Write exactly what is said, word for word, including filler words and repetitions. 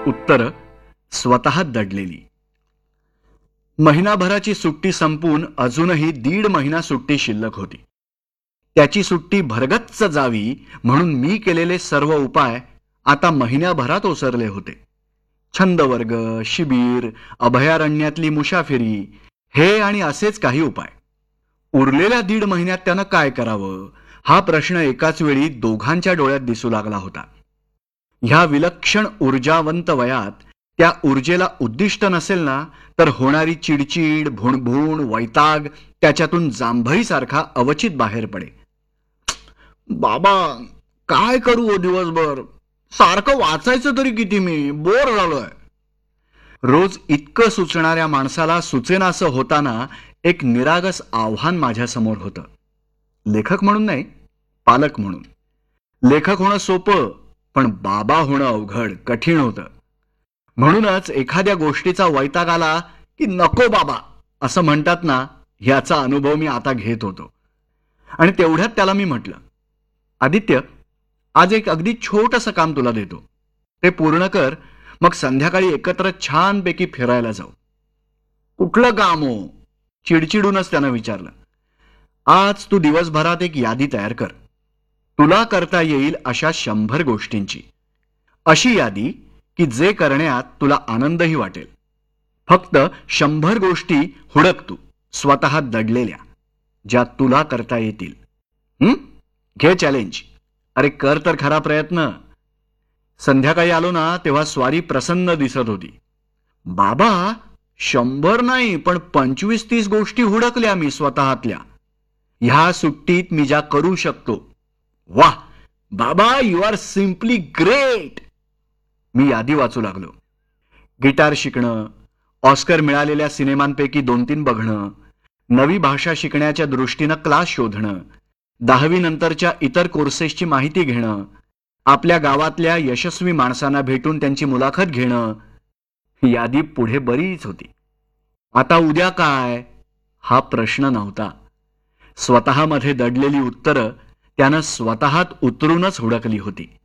उत्तर स्वतः दडलेली. महिनाभराची सुट्टी संपून अजूनही दीड महिना सुट्टी शिल्लक होती. त्याची सुट्टी भरगच्च जावी म्हणून मी केलेले सर्व उपाय आता महिन्याभरात ओसरले होते. छंदवर्ग, शिबिर, अभयारण्यातली मुसाफिरी, हे आणि असेच काही उपाय. उरलेल्या दीड महिन्यात त्यानं काय करावं हा प्रश्न एकाच वेळी दोघांच्या डोळ्यात दिसू लागला होता. ह्या विलक्षण ऊर्जावंत वयात त्या ऊर्जेला उद्दिष्ट नसेल ना तर होणारी चिडचिड, भुणभुण, वैताग त्याच्यातून जांभईसारखा अवचित बाहेर पडे. बाबा काय करू दिवसभर, सारखं वाचायचं तरी किती, मी बोर झालोय. रोज इतकं सुचणाऱ्या माणसाला सुचेनासं होताना एक निरागस आव्हान माझ्या समोर होतं. लेखक म्हणून नाही, पालक म्हणून. लेखक होणं सोपं, पण बाबा होणं अवघड, कठीण होतं. म्हणूनच एखाद्या गोष्टीचा वैताग आला की नको बाबा असं म्हणतात ना, याचा अनुभव मी आता घेत होतो. आणि तेवढ्यात त्याला मी म्हटलं, आदित्य, आज एक अगदी छोटंसं काम तुला देतो, ते पूर्ण कर, मग संध्याकाळी एकत्र छानपैकी फिरायला जाऊ. कुठलं काम हो? चिडचिडूनच त्यानं विचारलं. आज तू दिवसभरात एक यादी तयार कर, तुला करता येईल अशा शंभर गोष्टींची. अशी यादी की जे करण्यात तुला आनंदही वाटेल. फक्त शंभर गोष्टी हुडक तू, स्वतः दडलेल्या, ज्या तुला करता येतील. हं? घे चॅलेंज. अरे कर तर खरा प्रयत्न. संध्याकाळी आलो ना तेव्हा स्वारी प्रसन्न दिसत होती. बाबा, शंभर नाही पण पंचवीस तीस गोष्टी हुडकल्या मी स्वतःतल्या, ह्या सुट्टीत मी ज्या करू शकतो. वाह बाबा, यू आर सिम्पली ग्रेट. मी यादी वाचू लागलो. गिटार शिकणं, ऑस्कर मिळालेल्या सिनेमांपैकी दोन तीन बघणं, नवी भाषा शिकण्याच्या दृष्टीनं क्लास शोधणं, दहावी नंतरच्या इतर कोर्सेसची माहिती घेणं, आपल्या गावातल्या यशस्वी माणसांना भेटून त्यांची मुलाखत घेणं. यादी पुढे बरीच होती. आता उद्या काय हा प्रश्न नव्हता. स्वतःमध्ये दडलेली उत्तरं त्यानं स्वतःत उतरूनच हुडकली होती.